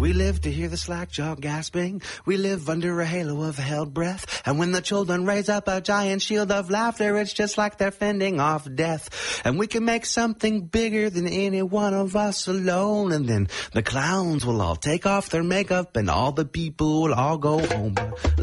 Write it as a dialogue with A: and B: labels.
A: We live to hear the slack jaw gasping. We live under a halo of held breath. And when the children raise up a giant shield of laughter, it's just like they're fending off death. And we can make something bigger than any one of us alone. And then the clowns will all take off their makeup and all the people will all go home.